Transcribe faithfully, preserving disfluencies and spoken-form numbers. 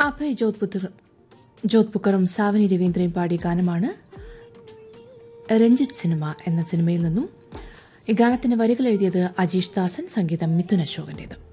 അഭയ് ജോധ്പുക്കറും സാവനി രവീന്ദ്രയും പാടിയ ഗാനമാണ് രഞ്ജിത്ത് സിനിമ എന്ന സിനിമയിൽ നിന്നും. ഈ ഗാനത്തിന്റെ വരികൾ എഴുതിയത് അജീഷ് ദാസൻ, സംഗീതം മിഥുൻ അശോകന്റേത്.